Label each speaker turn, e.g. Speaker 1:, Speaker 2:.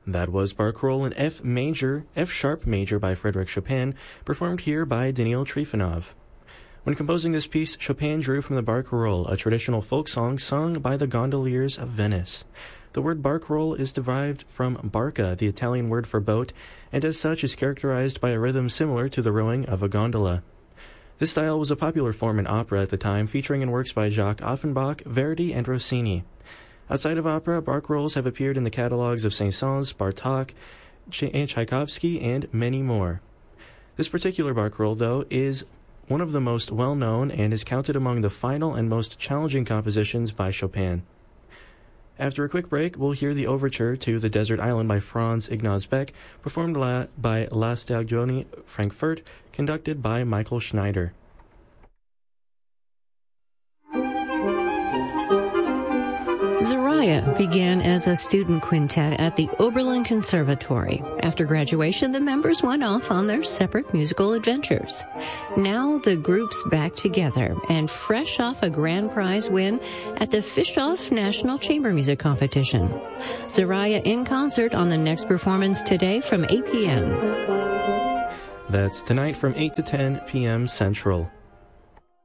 Speaker 1: That was Barcarolle in F sharp major by Frédéric Chopin, performed here by Daniil Trifonov. When composing this piece, Chopin drew from the barcarolle, a traditional folk song sung by the gondoliers of Venice. The word barcarolle is derived from barca, the Italian word for boat, and as such is characterized by a rhythm similar to the rowing of a gondola. This style was a popular form in opera at the time, featuring in works by Jacques Offenbach, Verdi, and Rossini. Outside of opera, barcarolles have appeared in the catalogues of Saint-Saëns, Bartók, Tchaikovsky, and many more. This particular barcarolle, though, is one of the most well-known and is counted among the final and most challenging compositions by Chopin. After a quick break, we'll hear the overture to The Desert Island by Franz Ignaz Beck, performed by La Stagione Frankfurt, conducted by Michael Schneider.
Speaker 2: Zaraya began as a student quintet at the Oberlin Conservatory. After graduation, the members went off on their separate musical adventures. Now the group's back together and fresh off a grand prize win at the Fischoff National Chamber Music Competition. Zaraya in concert on the next performance today from 8 p.m.
Speaker 1: That's tonight from 8 to 10 p.m. Central.